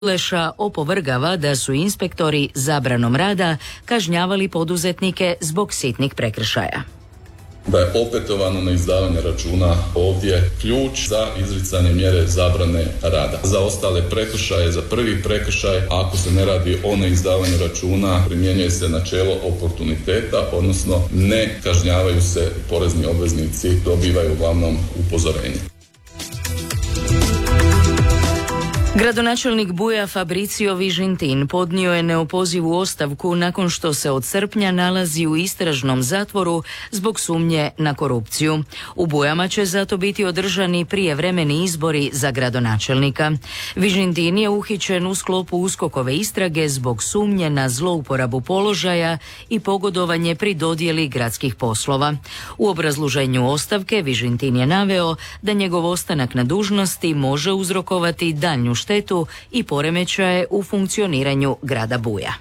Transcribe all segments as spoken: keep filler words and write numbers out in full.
Leša opovrgava da su inspektori zabranom rada kažnjavali poduzetnike zbog sitnih prekršaja. Da je opetovano neizdavanje računa ovdje ključ za izricanje mjere zabrane rada. Za ostale prekršaje, za prvi prekršaj, ako se ne radi o neizdavanju računa, primjenjuje se načelo oportuniteta, odnosno ne kažnjavaju se porezni obveznici, dobivaju uglavnom upozorenje. Gradonačelnik Buja Fabricio Vižintin podnio je neopozivu ostavku nakon što se od srpnja nalazi u istražnom zatvoru zbog sumnje na korupciju. U Bujama će zato biti održani prijevremeni izbori za gradonačelnika. Vižintin je uhićen u sklopu uskokove istrage zbog sumnje na zlouporabu položaja i pogodovanje pri dodjeli gradskih poslova. U obrazloženju ostavke Vižintin je naveo da njegov ostanak na dužnosti može uzrokovati daljnju štetu i poremećaje u funkcioniranju grada Buja.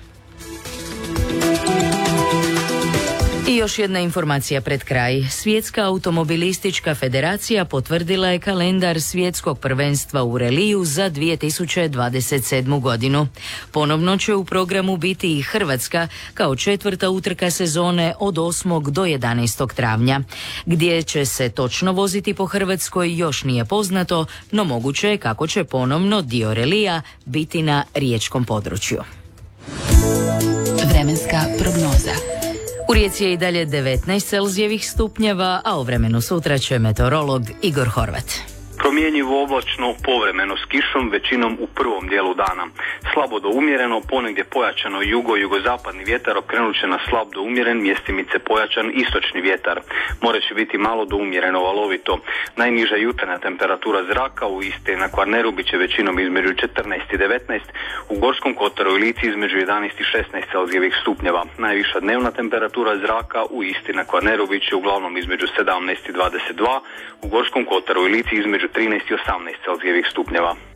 I još jedna informacija pred kraj. Svjetska automobilistička federacija potvrdila je kalendar svjetskog prvenstva u reliju za dvije tisuće dvadeset sedmu godinu. Ponovno će u programu biti i Hrvatska kao četvrta utrka sezone od osmog do jedanaestog travnja. Gdje će se točno voziti po Hrvatskoj još nije poznato, no moguće je kako će ponovno dio relija biti na riječkom području. Vremenska prognoza. U Rijeci je i dalje devetnaest celzijevih stupnjeva, a o vremenu sutra će meteorolog Igor Horvat. Promjenjivo oblačno, povremeno s kišom, većinom u prvom dijelu dana. Slabo do umjereno, ponegdje pojačano jugo-jugozapadni vjetar okrenut će na slab do umjeren, mjestimice pojačan istočni vjetar. More će biti malo do umjereno valovito. Najniža jutarnja temperatura zraka u Istri na Kvarneru bit će većinom između četrnaest i devetnaest, u Gorskom kotaru i Lici između jedanaest i šesnaest celzijevih stupnjeva. Najviša dnevna temperatura zraka u Istri na Kvarneru bit će uglavnom između sedamnaest i dvadeset dva, u Gorskom kotaru i Lici između trinaest i osamnaest celzijevih stupnjeva.